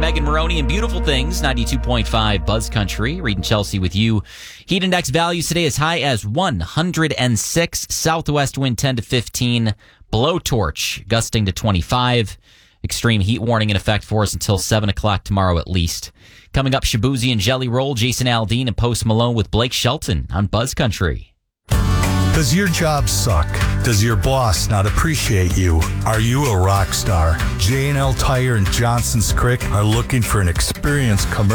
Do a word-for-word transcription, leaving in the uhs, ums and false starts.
Megan Maroney and Beautiful Things, ninety-two point five Buzz Country. Reed and Chelsea with you. Heat index values today as high as one hundred six. Southwest wind ten to fifteen. Blowtorch gusting to twenty-five. Extreme heat warning in effect for us until seven o'clock tomorrow at least. Coming up, Shabuzi and Jelly Roll, Jason Aldean and Post Malone with Blake Shelton on Buzz Country. Does your job suck? Does your boss not appreciate you? Are you a rock star? J and L Tire and Johnson's Creek are looking for an experienced commercial